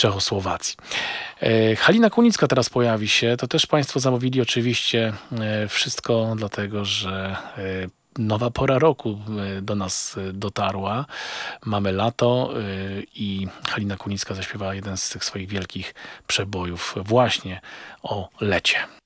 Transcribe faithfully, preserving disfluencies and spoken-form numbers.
Czechosłowacji. Halina Kunicka teraz pojawi się. To też Państwo zamówili oczywiście wszystko dlatego, że nowa pora roku do nas dotarła. Mamy lato i Halina Kunicka zaśpiewała jeden z tych swoich wielkich przebojów właśnie o lecie.